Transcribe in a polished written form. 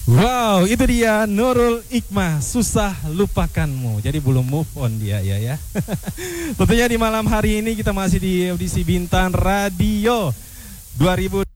Wow, itu dia Nurul Hikmah, Susah Lupakanmu. Jadi belum move on dia ya. Tentunya di malam hari ini kita masih di audisi Bintang Radio 2000.